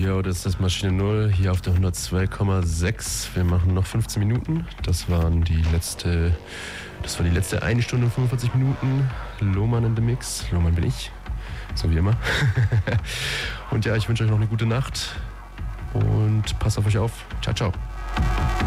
Jo, das ist Maschine 0 hier auf der 102,6. Wir machen noch 15 Minuten. Das war die letzte 1 Stunde und 45 Minuten. Lohmann in the Mix. Lohmann bin ich. So wie immer. Und ja, ich wünsche euch noch eine gute Nacht. Und passt auf euch auf. Ciao, ciao.